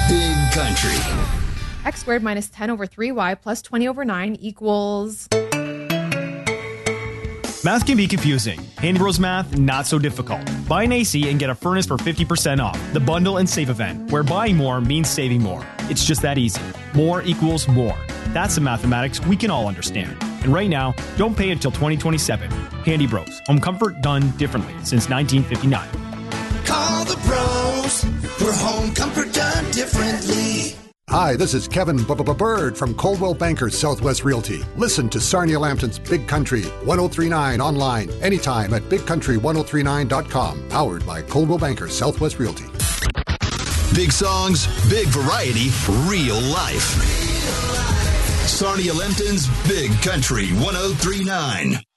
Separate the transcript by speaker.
Speaker 1: Big Country.
Speaker 2: X squared minus 10 over 3y plus 20 over 9 equals...
Speaker 3: Math can be confusing. Handy Bros Math, not so difficult. Buy an AC and get a furnace for 50% off. The bundle and save event, where buying more means saving more. It's just that easy. More equals more. That's the mathematics we can all understand. And right now, don't pay until 2027. Handy Bros. Home comfort done differently since 1959.
Speaker 4: Call the pros for home comfort done differently.
Speaker 5: Hi, this is Kevin Bird from Coldwell Banker Southwest Realty. Listen to Sarnia Lambton's Big Country 1039 online anytime at bigcountry1039.com. Powered by Coldwell Banker Southwest Realty.
Speaker 1: Big songs, big variety, real life. Sarnia Lambton's Big Country 1039.